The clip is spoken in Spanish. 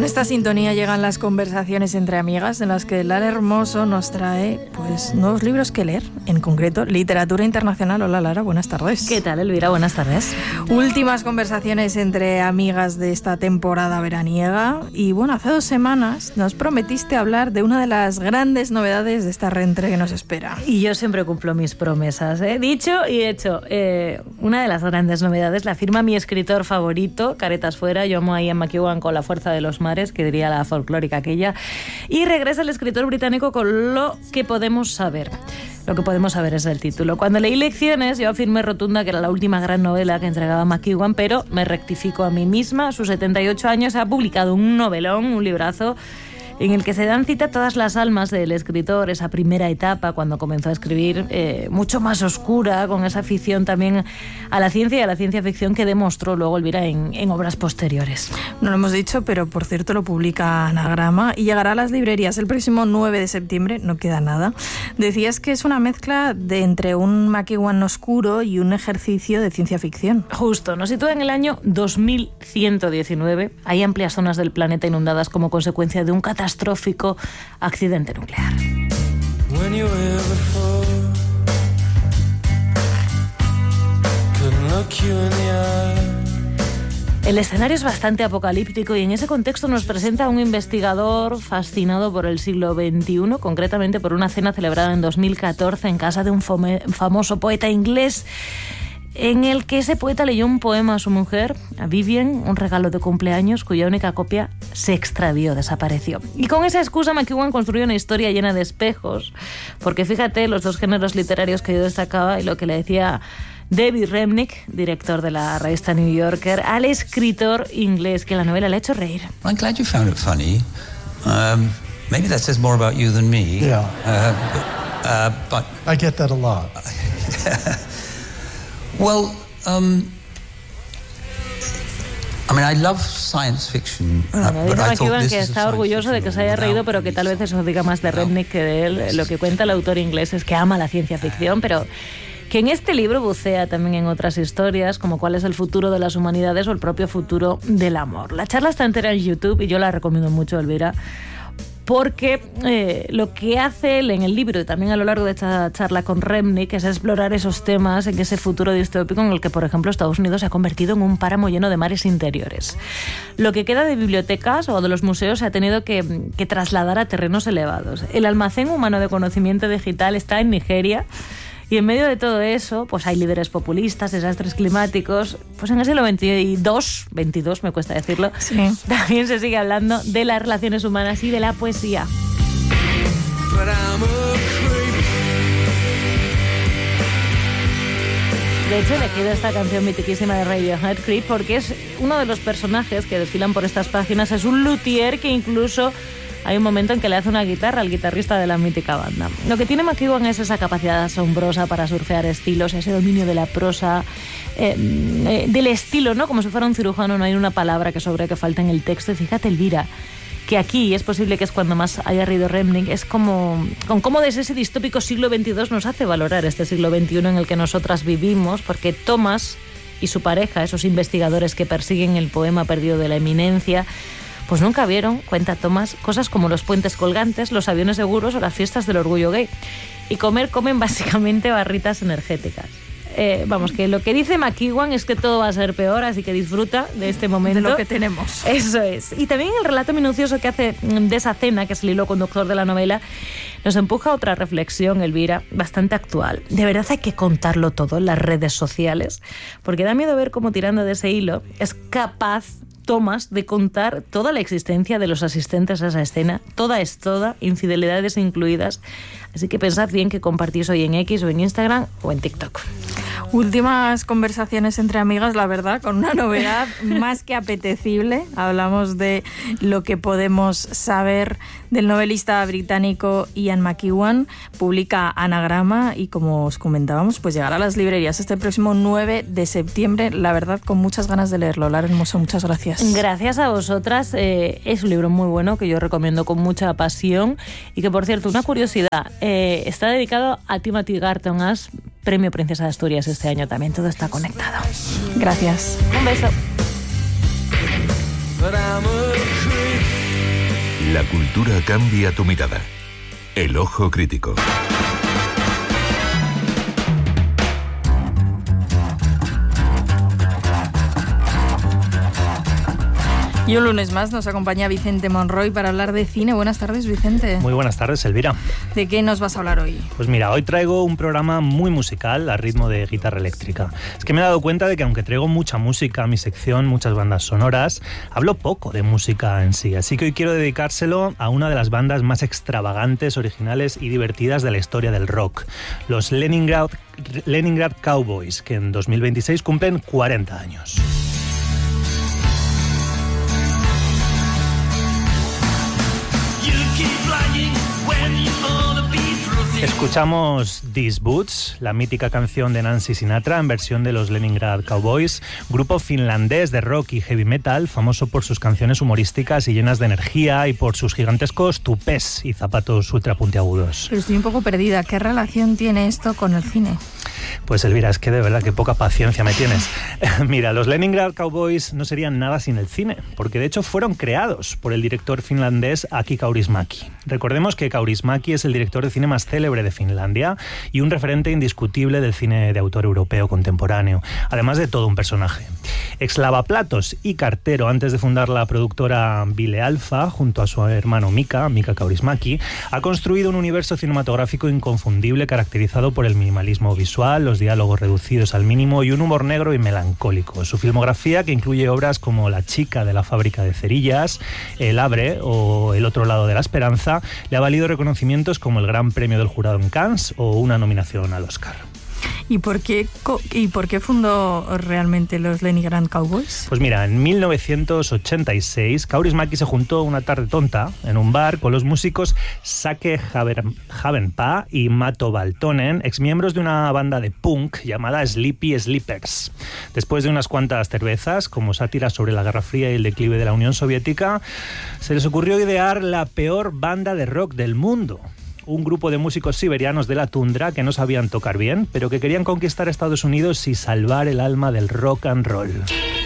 esta sintonía llegan las conversaciones entre amigas en las que Lara Hermoso nos trae pues nuevos libros que leer, en concreto literatura internacional. Hola Lara, buenas tardes. ¿Qué tal, Elvira? Buenas tardes. Últimas conversaciones entre amigas de esta temporada veraniega y bueno, hace 2 semanas nos prometiste hablar de una de las grandes novedades de esta reentré que nos espera. Y yo siempre cumplo mis promesas, ¿eh? Dicho y hecho. Una de las grandes novedades la firma mi escritor favorito, caretas fuera, yo amo a Ian McEwan con La fuerza de los mares, que diría la folclórica aquella, y regresa el escritor británico con Lo que podemos saber. Lo que podemos saber es el título. Cuando leí Lecciones, yo afirmé rotunda que era la última gran novela que entregaba McEwan, pero me rectifico a mí misma. A sus 78 años ha publicado un novelón, un librazo, en el que se dan cita todas las almas del escritor, esa primera etapa cuando comenzó a escribir, mucho más oscura, con esa afición también a la ciencia y a la ciencia ficción que demostró luego Elvira en obras posteriores. No lo hemos dicho, pero por cierto lo publica Anagrama y llegará a las librerías el próximo 9 de septiembre, no queda nada. Decías que es una mezcla de entre un McEwan oscuro y un ejercicio de ciencia ficción. Justo, nos sitúa en el año 2119. Hay amplias zonas del planeta inundadas como consecuencia de un catastrófico accidente nuclear. El escenario es bastante apocalíptico y en ese contexto nos presenta a un investigador fascinado por el siglo XXI, concretamente por una cena celebrada en 2014 en casa de un famoso poeta inglés, en el que ese poeta leyó un poema a su mujer, a Vivian, un regalo de cumpleaños cuya única copia se extravió, desapareció. Y con esa excusa McEwan construyó una historia llena de espejos, porque fíjate los 2 géneros literarios que yo destacaba y lo que le decía David Remnick, director de la revista New Yorker, al escritor inglés, que la novela le ha hecho reír. I'm glad you found it funny. Maybe that says more about you than me. Yeah. But I get that a lot. Well, I mean, I love science fiction. Bueno, dice McEwan que está orgulloso de que se haya reído, pero que tal vez eso diga más de Remnick que de él. Lo que cuenta el autor inglés es que ama la ciencia ficción, pero que en este libro bucea también en otras historias, como cuál es el futuro de las humanidades o el propio futuro del amor. La charla está entera en YouTube y yo la recomiendo mucho, Elvira, porque lo que hace él en el libro y también a lo largo de esta charla con Remnick es explorar esos temas en ese futuro distópico en el que, por ejemplo, Estados Unidos se ha convertido en un páramo lleno de mares interiores. Lo que queda de bibliotecas o de los museos se ha tenido que trasladar a terrenos elevados. El almacén humano de conocimiento digital está en Nigeria. Y en medio de todo eso, pues hay líderes populistas, desastres climáticos. Pues en el siglo XXII, me cuesta decirlo, sí, también se sigue hablando de las relaciones humanas y de la poesía. De hecho, he elegido esta canción mitiquísima de Radiohead, Creep, porque es uno de los personajes que desfilan por estas páginas. Es un luthier que incluso hay un momento en que le hace una guitarra al guitarrista de la mítica banda. Lo que tiene McEwan es esa capacidad asombrosa para surfear estilos, ese dominio de la prosa, del estilo, ¿no? Como si fuera un cirujano, no hay una palabra que sobre que falta en el texto. Y fíjate, Elvira, que aquí es posible que es cuando más haya reído Remnick, es como con cómo desde ese distópico siglo XXII nos hace valorar este siglo XXI en el que nosotras vivimos, porque Thomas y su pareja, esos investigadores que persiguen el poema perdido de la eminencia, pues nunca vieron, cuenta Thomas, cosas como los puentes colgantes, los aviones seguros o las fiestas del orgullo gay. Y comen básicamente barritas energéticas. Vamos, que lo que dice McEwan es que todo va a ser peor, así que disfruta de este momento. De lo que tenemos. Eso es. Y también el relato minucioso que hace de esa cena, que es el hilo conductor de la novela, nos empuja a otra reflexión, Elvira, bastante actual. De verdad hay que contarlo todo en las redes sociales, porque da miedo ver cómo tirando de ese hilo es capaz Thomas de contar toda la existencia de los asistentes a esa escena. Toda es toda, infidelidades incluidas. Así que pensad bien que compartís hoy en X o en Instagram o en TikTok. Últimas conversaciones entre amigas, la verdad, con una novedad más que apetecible. Hablamos de lo que podemos saber del novelista británico Ian McEwan. Publica Anagrama y, como os comentábamos, pues llegará a las librerías este próximo 9 de septiembre. La verdad, con muchas ganas de leerlo. Lara Hermoso, muchas gracias. Gracias a vosotras. Es un libro muy bueno que yo recomiendo con mucha pasión y que, por cierto, una curiosidad, está dedicado a Timothy Garton Ash, Premio Princesa de Asturias este año también. Todo está conectado. Gracias. Un beso. But I'm a creep. La cultura cambia tu mirada. El ojo crítico. Y un lunes más nos acompaña Vicente Monroy para hablar de cine. Buenas tardes, Vicente. Muy buenas tardes, Elvira. ¿De qué nos vas a hablar hoy? Pues mira, hoy traigo un programa muy musical a ritmo de guitarra eléctrica. Es que me he dado cuenta de que aunque traigo mucha música a mi sección, muchas bandas sonoras, hablo poco de música en sí. Así que hoy quiero dedicárselo a una de las bandas más extravagantes, originales y divertidas de la historia del rock. Los Leningrad Cowboys, que en 2026 cumplen 40 años. Escuchamos These Boots, la mítica canción de Nancy Sinatra en versión de los Leningrad Cowboys, grupo finlandés de rock y heavy metal, famoso por sus canciones humorísticas y llenas de energía y por sus gigantescos tupés y zapatos ultra puntiagudos. Pero estoy un poco perdida. ¿Qué relación tiene esto con el cine? Pues Elvira, es que de verdad que poca paciencia me tienes. Mira, los Leningrad Cowboys no serían nada sin el cine, porque de hecho fueron creados por el director finlandés Aki Kaurismäki. Recordemos que Kaurismäki es el director de cine más célebre de Finlandia y un referente indiscutible del cine de autor europeo contemporáneo, además de todo un personaje. Ex lavaplatos y cartero antes de fundar la productora Ville Alfa, junto a su hermano Mika Kaurismäki, ha construido un universo cinematográfico inconfundible caracterizado por el minimalismo visual, los diálogos reducidos al mínimo y un humor negro y melancólico. Su filmografía, que incluye obras como La chica de la fábrica de cerillas, El Abre o El otro lado de la esperanza, le ha valido reconocimientos como el Gran Premio del Jurado en Cannes o una nominación al Oscar. ¿Y por qué fundó realmente los Leningrad Cowboys? Pues mira, en 1986 Kaurismäki se juntó una tarde tonta en un bar con los músicos Sake Havenpää y Mato Valtonen, exmiembros de una banda de punk llamada Sleepy Sleepers. Después de unas cuantas cervezas, como sátira sobre la Guerra Fría y el declive de la Unión Soviética, se les ocurrió idear la peor banda de rock del mundo. Un grupo de músicos siberianos de la tundra que no sabían tocar bien, pero que querían conquistar Estados Unidos y salvar el alma del rock and roll.